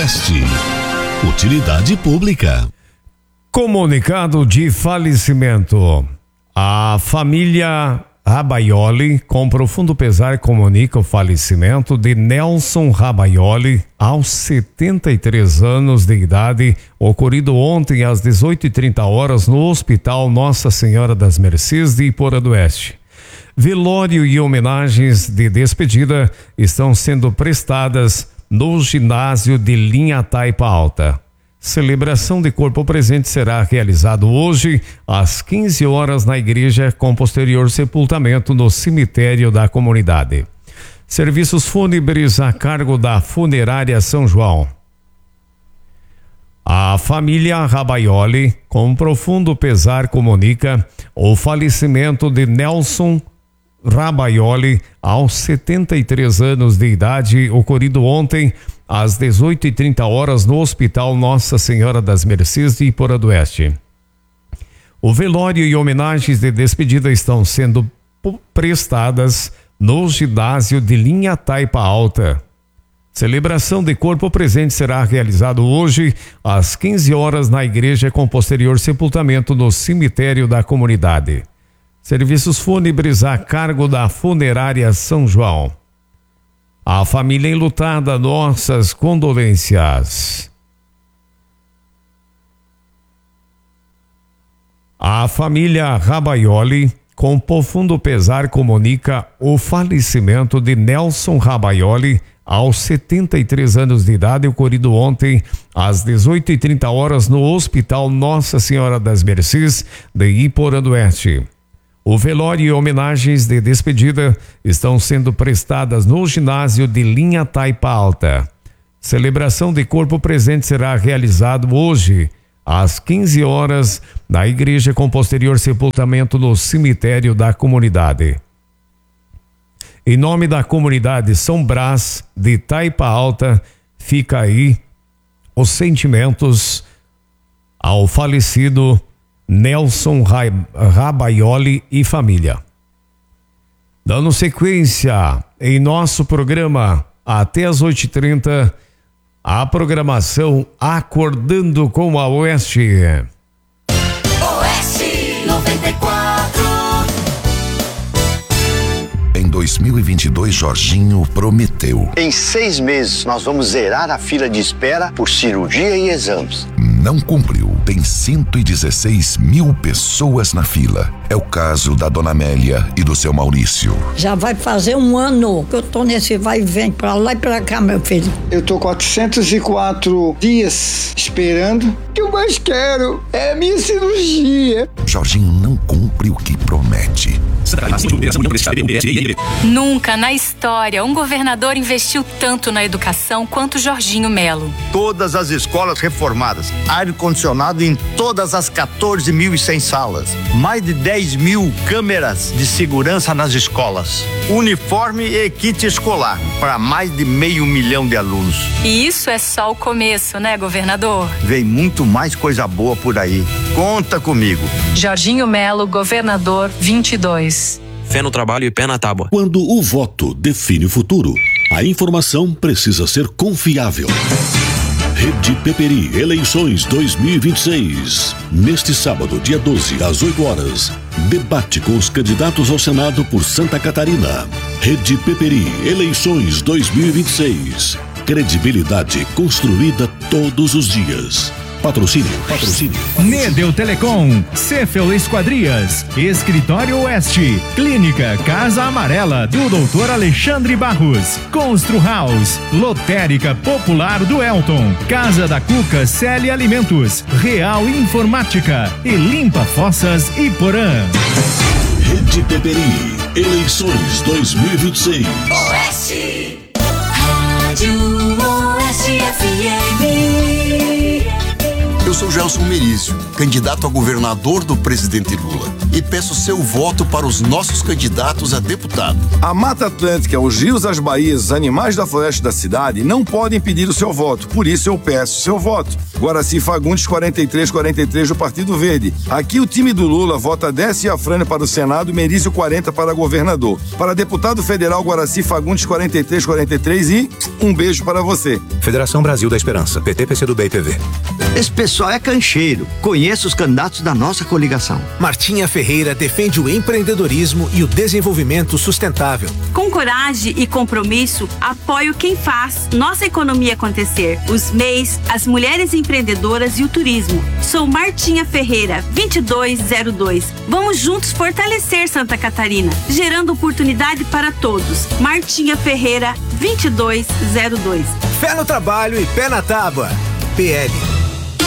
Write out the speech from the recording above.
Oeste. Utilidade pública. Comunicado de falecimento. A família Rabaioli, com profundo pesar, comunica o falecimento de Nelson Rabaioli, aos 73 anos de idade, ocorrido ontem às 18h30 no Hospital Nossa Senhora das Mercês de Iporã do Oeste. Velório e homenagens de despedida estão sendo prestadas no ginásio de Linha Taipa Alta. Celebração de corpo presente será realizado hoje às 15 horas na igreja, com posterior sepultamento no cemitério da comunidade. Serviços fúnebres a cargo da Funerária São João. A família Rabaioli, com profundo pesar, comunica o falecimento de Nelson Rabaioli, aos 73 anos de idade, ocorrido ontem às 18h30 no Hospital Nossa Senhora das Mercês de Iporã do Oeste. O velório e homenagens de despedida estão sendo prestadas no ginásio de Linha Taipa Alta. Celebração de corpo presente será realizado hoje às 15 horas na igreja, com posterior sepultamento no cemitério da comunidade. Serviços fúnebres a cargo da Funerária São João. A família enlutada, nossas condolências. A família Rabaioli, com profundo pesar, comunica o falecimento de Nelson Rabaioli, aos 73 anos de idade, ocorrido ontem às 18h30 no Hospital Nossa Senhora das Mercês de Iporã do Oeste. O velório e homenagens de despedida estão sendo prestadas no ginásio de Linha Taipa Alta. Celebração de corpo presente será realizado hoje às 15 horas na igreja, com posterior sepultamento no cemitério da comunidade. Em nome da comunidade São Brás de Taipa Alta, fica aí os sentimentos ao falecido Nelson Rabaioli e família. Dando sequência em nosso programa até as 8h30, a programação Acordando com a Oeste. Oeste 94. Em 2022, Jorginho prometeu. Em 6 meses, nós vamos zerar a fila de espera por cirurgia e exames. Não cumpriu. Tem 116 mil pessoas na fila. É o caso da dona Amélia e do seu Maurício. Já vai fazer 1 ano que eu tô nesse vai e vem pra lá e pra cá, meu filho. Eu tô 404 dias esperando. O que eu mais quero é a minha cirurgia. Jorginho não cumpre o que promete. Nunca na história um governador investiu tanto na educação quanto Jorginho Melo. Todas as escolas reformadas, ar-condicionado em todas as 14.100 salas, mais de 10 mil câmeras de segurança nas escolas, uniforme e kit escolar para mais de 500 mil de alunos. E isso é só o começo, né, governador? Vem muito mais coisa boa por aí. Conta comigo. Jorginho Melo, governador 22. Fé no trabalho e pé na tábua. Quando o voto define o futuro, a informação precisa ser confiável. Rede Peperi, eleições 2026. Neste sábado, dia 12, às 8 horas, debate com os candidatos ao Senado por Santa Catarina. Rede Peperi, eleições 2026. Credibilidade construída todos os dias. Patrocínio. Nedel Telecom, Cefel Esquadrias, Escritório Oeste, Clínica Casa Amarela do Dr. Alexandre Barros, Constru House, Lotérica Popular do Elton, Casa da Cuca Célia Alimentos, Real Informática e Limpa Fossas Iporã. Rede Peperi, eleições 2026. Oeste, Rádio Oeste FM. Eu sou Gelson Merizio, candidato a governador do presidente Lula, e peço seu voto para os nossos candidatos a deputado. A Mata Atlântica, os rios, as baías, os animais da floresta da cidade não podem pedir o seu voto, por isso eu peço seu voto. Guaraci Fagundes 4343 do Partido Verde. Aqui o time do Lula vota Décio Afrânio para o Senado, Merizio 40 para governador. Para deputado federal, Guaraci Fagundes 4343 e um beijo para você. Federação Brasil da Esperança, PT, PCdoB e PV. Esse pessoal é cancheiro. Conheço os candidatos da nossa coligação. Martinha Ferreira defende o empreendedorismo e o desenvolvimento sustentável. Com coragem e compromisso, apoio quem faz nossa economia acontecer. Os MEIs, as mulheres empreendedoras e o turismo. Sou Martinha Ferreira, 2202. Vamos juntos fortalecer Santa Catarina, gerando oportunidade para todos. Martinha Ferreira, 2202. Fé no trabalho e pé na tábua. PL.